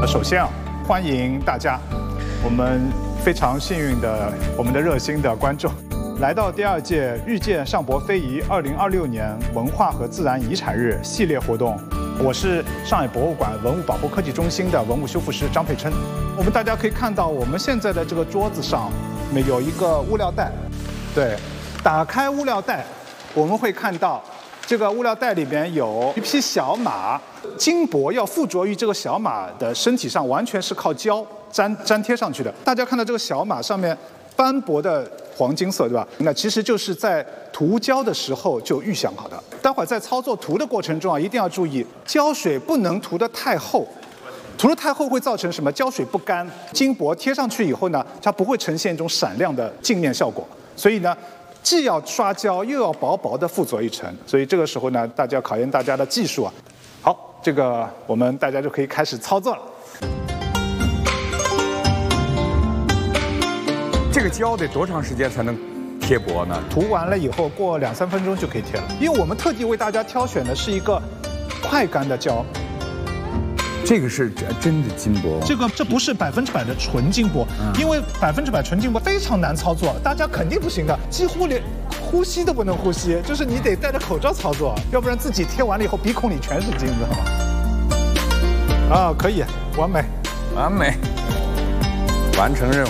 首先啊，欢迎大家，我们非常幸运的，我们的热心的观众，来到第2届遇见上博非遗2026年文化和自然遗产日系列活动。我是上海博物馆文物保护科技中心的文物修复师张佩琛。我们大家可以看到，我们现在的这个桌子上有一个物料袋，对，打开物料袋，我们会看到这个物料袋里边有一匹小马，金箔要附着于这个小马的身体上，完全是靠胶粘贴上去的。大家看到这个小马上面斑驳的黄金色，对吧？那其实就是在涂胶的时候就预想好的。待会儿在操作涂的过程中啊，一定要注意胶水不能涂得太厚，涂得太厚会造成什么？胶水不干，金箔贴上去以后呢，它不会呈现一种闪亮的镜面效果。所以呢，既要刷胶又要薄薄的附着一层。所以这个时候呢，大家考验大家的技术啊。好，这个我们大家就可以开始操作了。 这个胶得多长时间才能贴薄呢？ 涂完了以后，过2-3分钟就可以贴了。因为我们特地为大家挑选的是一个快干的胶。 这个是真的金箔， 这不是100%的纯金箔，因为100%纯金箔非常难操作，大家肯定不行的，几乎连呼吸都不能呼吸，就是你得戴着口罩操作，要不然自己贴完了以后鼻孔里全是金子，好吗？啊，可以，完美， 完美，完成任务。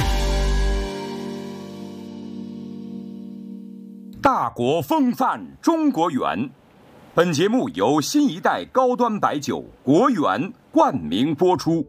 大国风范，中国远。本节目由新一代高端白酒国源冠名播出。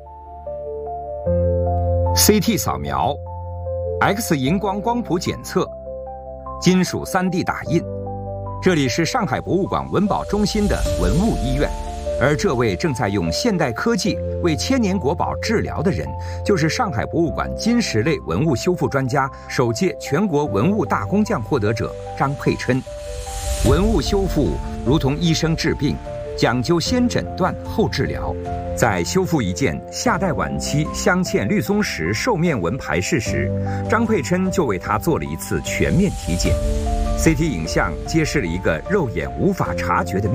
CT 扫描、X 荧光光谱检测、金属3D 打印。这里是上海博物馆文保中心的文物医院，而这位正在用现代科技为千年国宝治疗的人，就是上海博物馆金石类文物修复专家、首届全国文物大工匠获得者张佩琛。文物修复如同医生治病，讲究先诊断后治疗。在修复一件夏代晚期镶嵌绿松石兽面纹牌饰时，张佩琛就为他做了一次全面体检。CT 影像揭示了一个肉眼无法察觉的